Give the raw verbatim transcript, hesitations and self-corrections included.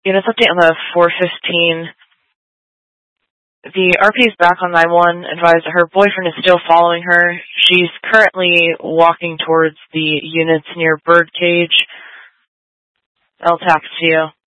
Units update on the four fifteen. The R P is back on nine one, advised that her boyfriend is still following her. She's currently walking towards the units near Birdcage. I'll taxi you.